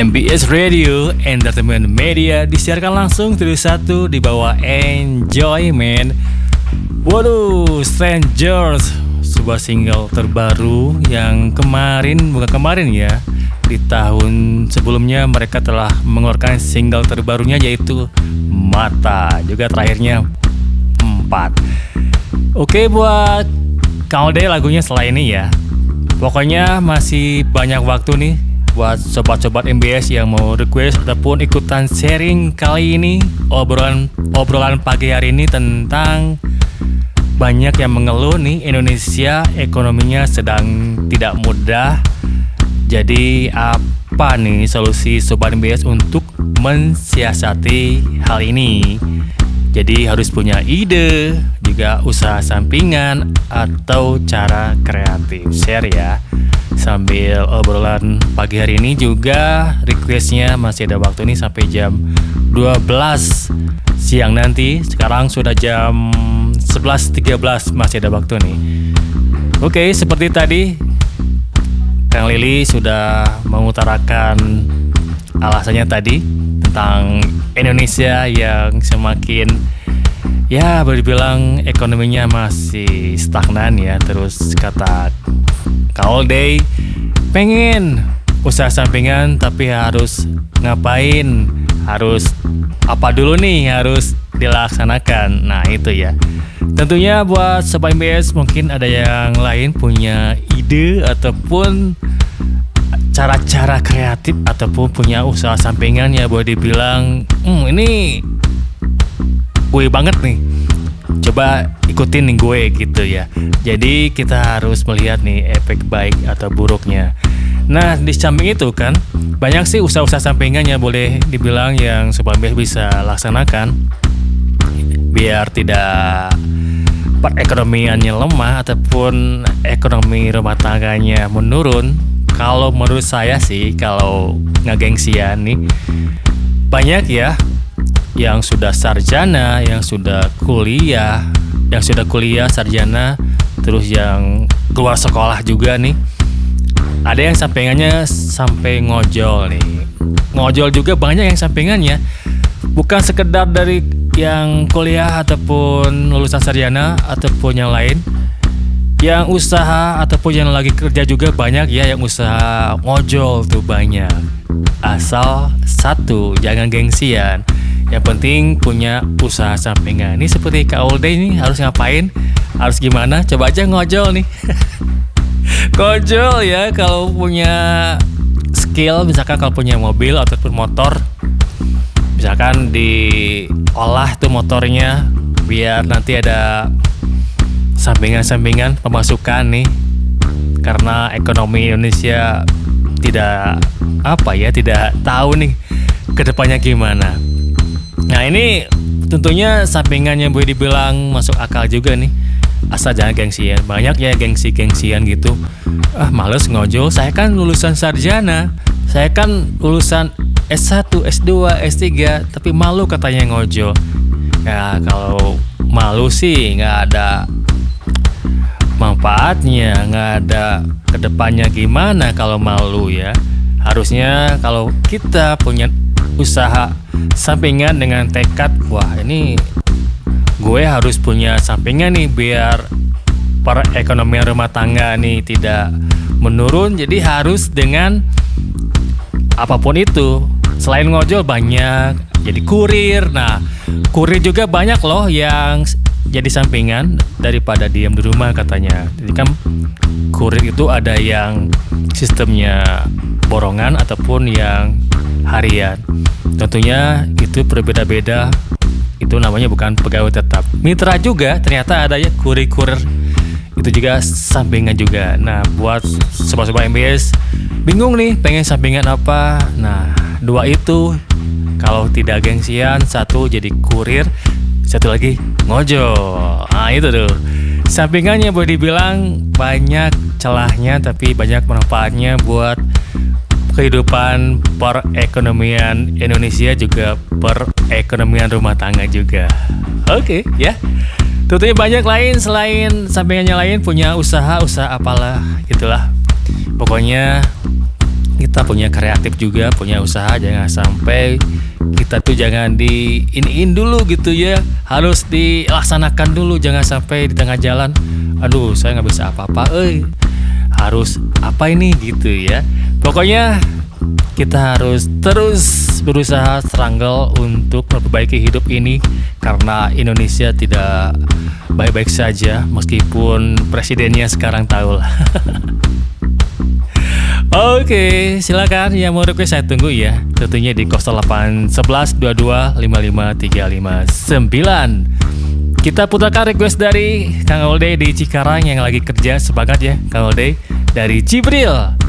MBS Radio Entertainment Media disiarkan langsung dari satu di bawah Enjoyment. Waduh, Strangers, sebuah single terbaru yang bukan kemarin ya, di tahun sebelumnya mereka telah mengeluarkan single terbarunya yaitu Mata, juga terakhirnya 4. Oke, buat Kang Ode lagunya setelah ini ya. Pokoknya masih banyak waktu nih buat sobat-sobat MBS yang mau request ataupun ikutan sharing kali ini, obrolan pagi hari ini tentang banyak yang mengeluh nih, Indonesia ekonominya sedang tidak mudah. Jadi apa nih solusi sobat MBS untuk mensiasati hal ini? Jadi harus punya ide, juga usaha sampingan atau cara kreatif. Share ya. Sambil obrolan pagi hari ini juga requestnya masih ada waktu nih sampai jam 12 siang nanti. Sekarang sudah jam 11.13, masih ada waktu nih. Oke, seperti tadi Kang Lili sudah mengutarakan alasannya tadi tentang Indonesia yang semakin boleh dibilang ekonominya masih stagnan ya. Terus kata All Day pengen usaha sampingan tapi harus ngapain, harus apa dulu nih harus dilaksanakan. Nah itu ya, tentunya buat Sobat MBS mungkin ada yang lain punya ide ataupun cara-cara kreatif ataupun punya usaha sampingan ya, boleh dibilang ini gue banget nih, coba ikutin nih gue gitu ya. Jadi kita harus melihat nih efek baik atau buruknya. Nah di samping itu kan banyak sih usaha-usaha sampingannya boleh dibilang yang Sobat MBS bisa laksanakan biar tidak perekonomiannya lemah ataupun ekonomi rumah tangganya menurun. Kalau menurut saya sih, kalau ngegengsian nih, banyak ya yang sudah sarjana, yang sudah kuliah sarjana, terus yang keluar sekolah juga nih. Ada yang sampingannya sampai ngojol nih. Ngojol juga banyak yang sampingannya. Bukan sekedar dari yang kuliah ataupun lulusan sarjana ataupun yang lain. Yang usaha ataupun yang lagi kerja juga banyak ya yang usaha ngojol tuh banyak. Asal satu, jangan gengsian. Yang penting punya usaha sampingan. Ini seperti Kak Olde ini harus ngapain? Harus gimana? Coba aja ngojol nih. Ngojol ya, kalau punya skill, misalkan kalau punya mobil ataupun motor, misalkan diolah tuh motornya biar nanti ada sampingan-sampingan pemasukan nih. Karena ekonomi Indonesia tidak tahu nih kedepannya gimana. Nah ini tentunya sampingannya boleh dibilang masuk akal juga nih. Asal jangan gengsian. Banyak ya gengsi-gengsian gitu. Males ngojol, saya kan lulusan sarjana, saya kan lulusan S1, S2, S3, tapi malu katanya ngojol. Ya kalau malu sih nggak ada manfaatnya, nggak ada kedepannya gimana kalau malu ya. Harusnya kalau kita punya usaha sampingan dengan tekad, wah ini gue harus punya sampingan nih biar perekonomian rumah tangga nih tidak menurun. Jadi harus dengan apapun itu. Selain ngojol banyak jadi kurir. Nah kurir juga banyak loh yang jadi sampingan daripada diam di rumah katanya. Jadi kan kurir itu ada yang sistemnya borongan ataupun yang harian. Tentunya itu berbeda-beda. Itu namanya bukan pegawai tetap. Mitra juga ternyata ada ya kurir-kurir. Itu juga sampingan juga. Nah buat sobat-sobat MBS bingung nih pengen sampingan apa. Nah dua itu, kalau tidak gengsian, satu jadi kurir, satu lagi ngojol. Nah itu tuh sampingannya boleh dibilang banyak celahnya tapi banyak manfaatnya buat kehidupan perekonomian Indonesia juga perekonomian rumah tangga juga. Oke ya. Tentunya banyak lain selain sampingannya lain punya usaha apalah gitulah. Pokoknya kita punya kreatif juga, punya usaha, jangan sampai kita tuh jangan diiniin dulu gitu ya, harus dilaksanakan dulu, jangan sampai di tengah jalan, aduh saya nggak bisa apa-apa, harus apa ini gitu ya. Pokoknya kita harus terus berusaha struggle untuk memperbaiki hidup ini, karena Indonesia tidak baik-baik saja meskipun presidennya sekarang tahu lah. Oke, silakan yang mau request saya tunggu ya. Tentunya di 0811225539. Kita putarkan request dari Kang Olde di Cikarang yang lagi kerja, semangat ya Kang Olde. Dari Jibril,